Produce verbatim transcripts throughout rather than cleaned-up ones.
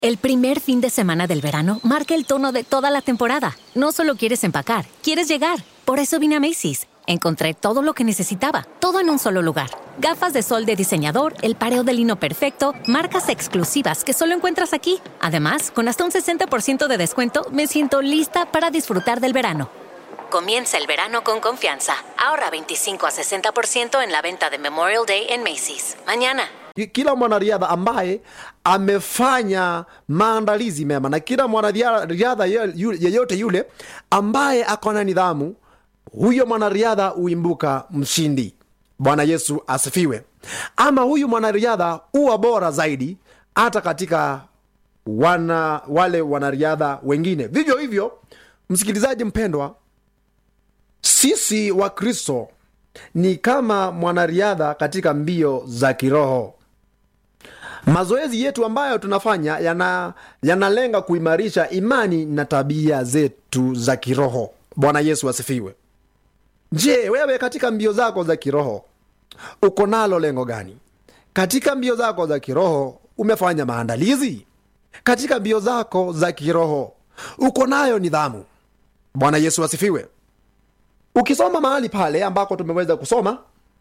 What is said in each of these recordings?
El primer fin de semana del verano marca el tono de toda la temporada. No solo quieres empacar, quieres llegar. Por eso vine a Macy's. Encontré todo lo que necesitaba, todo en un solo lugar. Gafas de sol de diseñador, el pareo de lino perfecto, marcas exclusivas que solo encuentras aquí. Además, con hasta un sesenta por ciento de descuento, me siento lista para disfrutar del verano. Comienza el verano con confianza. Ahorra veinticinco a sesenta por ciento en la venta de Memorial Day en Macy's. Mañana. Kila mwanariadha ambaye amefanya maandalizi mema na kila mwanariadha yeyote yule ambaye akona nidhamu, huyo mwanariadha huimbuka mshindi. Bwana Yesu asifiwe. Ama huyu mwanariadha huwa bora zaidi hata katika wana wale wanariadha wengine. Vivyo hivyo, msikilizaji mpendwa, sisi wa Kristo ni kama mwanariadha katika mbio za kiroho. Mazoezi yetu ambayo tunafanya yana yanalenga kuimarisha imani na tabia zetu za kiroho. Bwana Yesu asifiwe. Je, wewe katika mbio zako za kiroho uko nalo lengo gani? Katika mbio zako za kiroho umefanya maandalizi? Katika mbio zako za kiroho uko nayo nidhamu? Bwana Yesu asifiwe. Ukisoma mahali pale ambako tumeweza kusoma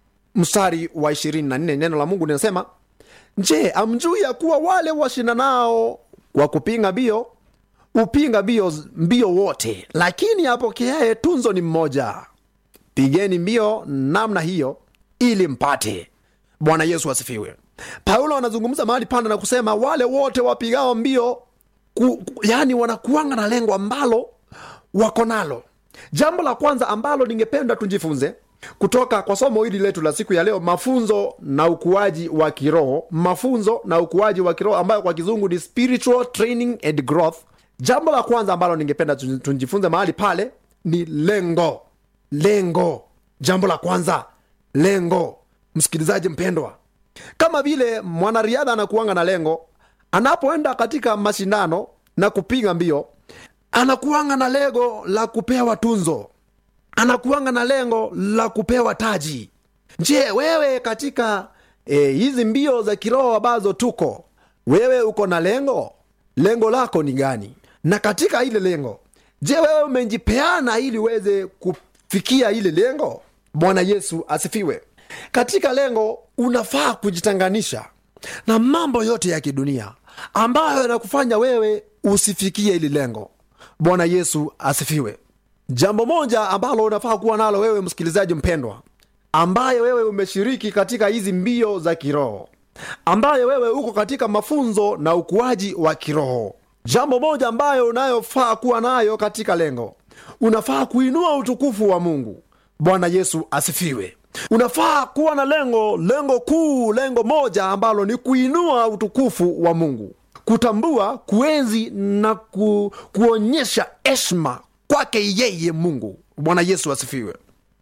mstari wa ishirini na nne, neno la Mungu linasema, "Je, amjui ya kuwa wale washindanao kwa kupinga mbio upinga mbio mbio wote, lakini apokeaye tunzo ni mmoja. Pigeni mbio namna hiyo ili mpate." Bwana Yesu asifiwe. Paulo anazungumza mahali panda na kusema wale wote wapigao mbio ku, ku, yani wanakuanga na lengo ambalo wako nalo. Jambo la kwanza ambalo ningependa tujifunze kutoka kwa somo hili letu la siku ya leo, mafunzo na ukuaji wa kiroho, mafunzo na ukuaji wa kiroho ambayo kwa kizungu ni spiritual training and growth. Jambo la kwanza ambalo ningependa tujifunze mahali pale ni lengo. Lengo. Jambo la kwanza, lengo. Msikilizaji mpendwa, kama vile mwanariadha anakuanga na lengo, anapoenda katika mashindano na kupiga mbio, anakuanga na lengo la kupewa tunzo, anakuanga na lengo la kupewa taji. Je, wewe katika e, hizi mbio za kiroho ambazo tuko, wewe uko na lengo? Lengo lako ni gani? Na katika ile lengo, je, wewe umejipeana ili uweze kufikia ile lengo? Bwana Yesu asifiwe. Katika lengo unafaa kujitanganisha na mambo yote ya kidunia ambayo yanakufanya wewe usifikie ile lengo. Bwana Yesu asifiwe. Jambo moja ambalo unafaa kuwa nalo wewe msikilizaji mpendwa, ambaye wewe umeshiriki katika hizi mbio za kiroho, ambaye wewe uko katika mafunzo na ukuaji wa kiroho, jambo moja ambayo unayofaa kuwa nayo katika lengo, unafaa kuinua utukufu wa Mungu. Bwana Yesu asifiwe. Unafaa kuwa na lengo, lengo kuu, lengo moja ambalo ni kuinua utukufu wa Mungu, kutambua, kuenzi na ku, kuonyesha heshima kwake yeye Mungu. Bwana Yesu asifiwe.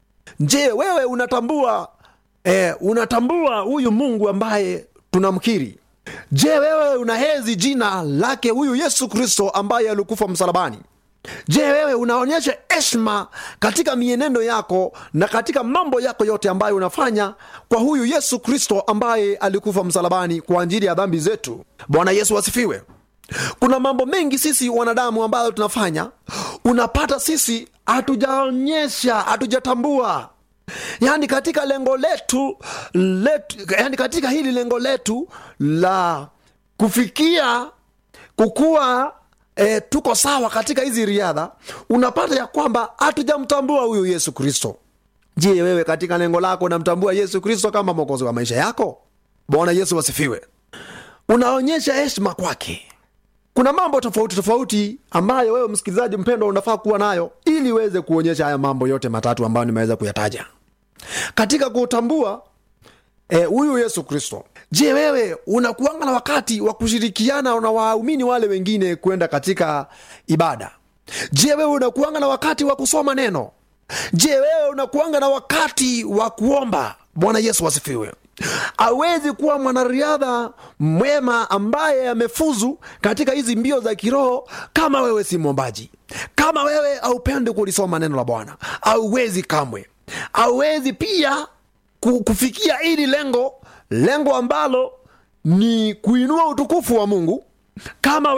Je, wewe unatambua eh, unatambua huyu Mungu ambaye tunamkiri? Je, wewe unahezi jina lake huyu Yesu Kristo ambaye alikufa msalabani? Je, wewe unaonyesha heshima katika mienendo yako na katika mambo yako yote ambayo unafanya kwa huyu Yesu Kristo ambaye alikufa msalabani kwa ajili ya dhambi zetu? Bwana Yesu asifiwe. Kuna mambo mengi sisi wanadamu ambayo tunafanya, unapata sisi hatujaonyesha, hatujatambua. Yani katika lengo letu, letu yani katika hili lengo letu la kufikia kukua E, tuko sawa katika hizi riadha, unapata ya kwamba hatujamtambua huyu Yesu Kristo. Je, wewe katika lengo lako unamtambua Yesu Kristo kama mwokozi wa maisha yako? Bwana Yesu asifiwe. Unaonyesha heshima kwake. Kuna mambo tofauti tofauti ambayo wewe msikilizaji mpendwa unafaa kuwa nayo ili uweze kuonyesha haya mambo yote matatu ambayo nimeweza kuyataja katika kutambua huyu e, Yesu Kristo. Je, wewe unakuanga na wakati wa kushirikiana na waumini wale wengine kwenda katika ibada? Je, wewe unakuanga na wakati wa kusoma neno? Je, wewe unakuanga na wakati wa kuomba? Bwana Yesu asifiwe. Hawezi kuwa mwanariadha mwema ambaye amefuzu katika hizi mbio za kiroho kama wewe si mwombaji, kama wewe haupendi kulisoma neno la Bwana. Hauwezi kamwe. Hauwezi pia kufikia hili lengo, lengo ambalo ni kuinua utukufu wa Mungu, kama